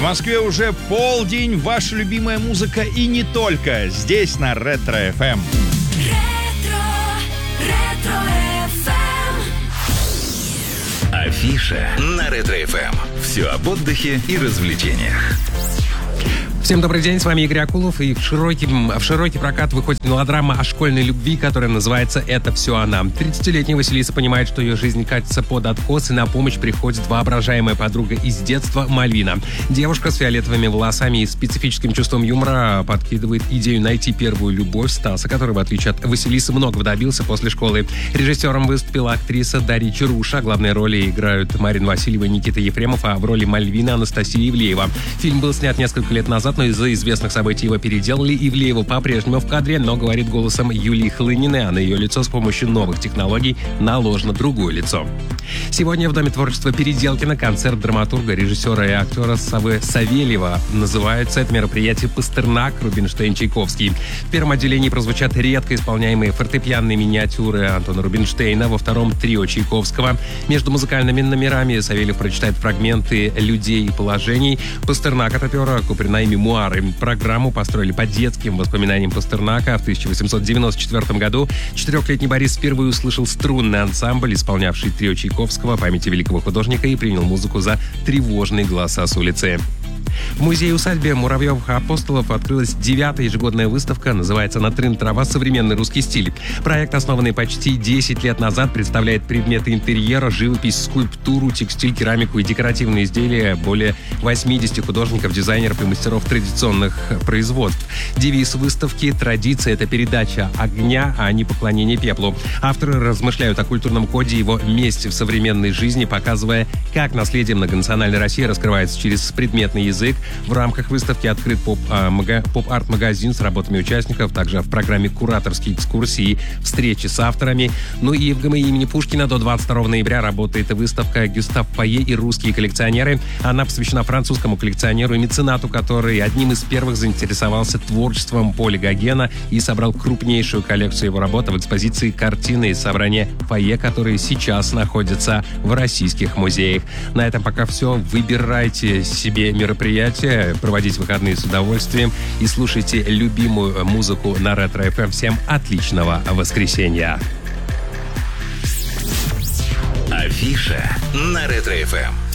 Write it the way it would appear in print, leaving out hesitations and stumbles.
В Москве уже полдень, ваша любимая музыка и не только. Здесь на Ретро-ФМ. Афиша на Ретро-ФМ. Все об отдыхе и развлечениях. Всем добрый день, с вами Игорь Акулов, и в широкий прокат выходит мелодрама о школьной любви, которая называется «Это все она». 30-летняя Василиса понимает, что ее жизнь катится под откос, и на помощь приходит воображаемая подруга из детства Мальвина. Девушка с фиолетовыми волосами и специфическим чувством юмора подкидывает идею найти первую любовь Стаса, который, в отличие от Василисы, многого добился после школы. Режиссером выступила актриса Дарья Чаруша, главные роли играют Марина Васильева и Никита Ефремов, а в роли Мальвины Анастасия Ивлеева. Фильм был снят несколько лет назад, но из-за известных событий его переделали. Ивлеева по-прежнему в кадре, но говорит голосом Юлии Хлыниной, а на ее лицо с помощью новых технологий наложено другое лицо. Сегодня в Доме творчества Переделкина концерт драматурга, режиссера и актера Савы Савельева. Называется это мероприятие «Пастернак, Рубинштейн, Чайковский». В первом отделении прозвучат редко исполняемые фортепианные миниатюры Антона Рубинштейна, во втором — трио Чайковского. Между музыкальными номерами Савельев прочитает фрагменты «Людей и положений». Пастернак от опера Куприна и мемуары. Программу построили по детским воспоминаниям Пастернака. В 1894 году 4-летний Борис впервые услышал струнный ансамбль, исполнявший трио Чайковского, памяти великого художника, и принял музыку за тревожные голоса с улицы. В музее-усадьбе Муравьевых-Апостолов открылась 9-я ежегодная выставка, называется «Натрын трава. Современный русский стиль». Проект, основанный почти 10 лет назад, представляет предметы интерьера, живопись, скульптуру, текстиль, керамику и декоративные изделия более 80 художников, дизайнеров и мастеров традиционных производств. Девиз выставки «Традиция — это передача огня, а не поклонение пеплу». Авторы размышляют о культурном коде, его месте в современной жизни, показывая, как наследие многонациональной России раскрывается через предметный язык. В рамках выставки открыт поп-арт-магазин с работами участников, также в программе кураторские экскурсии, встречи с авторами. Ну и в ГМИ имени Пушкина до 22 ноября работает выставка «Гюстав Пае и русские коллекционеры». Она посвящена французскому коллекционеру и меценату, который одним из первых заинтересовался творчеством Поля Гогена и собрал крупнейшую коллекцию его работ в экспозиции «Картины» из собрания Пае, которые сейчас находятся в российских музеях. На этом пока все. Выбирайте себе мероприятие, проводите выходные с удовольствием и слушайте любимую музыку на Ретро-ФМ. Всем отличного воскресенья! Афиша на Ретро-ФМ.